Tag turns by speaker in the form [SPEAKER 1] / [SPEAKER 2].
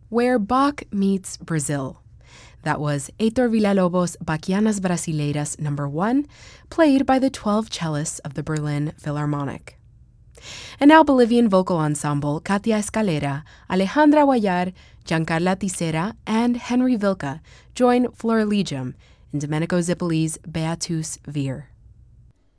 [SPEAKER 1] Where Bach Meets Brazil. That was Heitor Villa-Lobos' Bachianas Brasileiras No. 1, played by the 12 cellists of the Berlin Philharmonic. And now Bolivian vocal ensemble Katia Escalera, Alejandra Guayar, Giancarla Tisera, and Henry Vilca join Florilegium in Domenico Zippoli's Beatus Vir.